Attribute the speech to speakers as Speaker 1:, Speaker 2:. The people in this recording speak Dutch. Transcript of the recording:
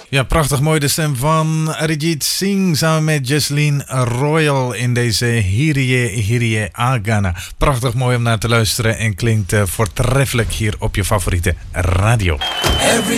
Speaker 1: Ja, prachtig mooi de stem van Arijit Singh samen met Jasleen Royal in deze Hirie Agana. Prachtig mooi om naar te luisteren en klinkt voortreffelijk hier op je favoriete radio.
Speaker 2: Every